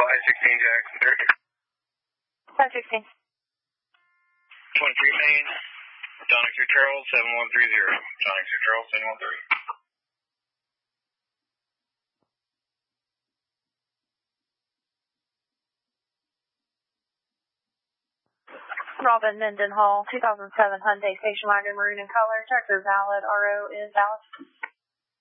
I-16 Jackson 30. 1016. 23 Main, Tonic 2 Charles 7130. Tonic 2 Charles 7130. Robin Mendenhall, 2007 Hyundai station wagon, maroon in color. Check is valid. RO is valid.